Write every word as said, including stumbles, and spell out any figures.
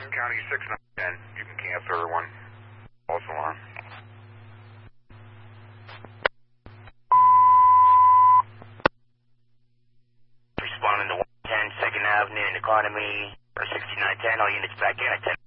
County six nine ten. You can cancel everyone. False alarm. Responding to one ten second Avenue in Economy, or sixty-nine ten. All units back in at ten.